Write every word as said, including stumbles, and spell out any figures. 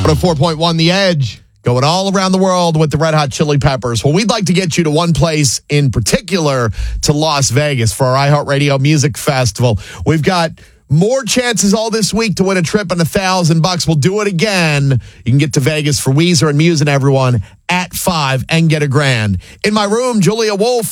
one oh four point one The Edge. Going all around the world with the Red Hot Chili Peppers. Well, we'd like to get you to one place in particular, to Las Vegas for our iHeartRadio Music Festival. We've got more chances all this week to win a trip and a thousand bucks. We'll do it again. You can get to Vegas for Weezer and Muse and everyone at five and get a grand. In my room, Julia Wolf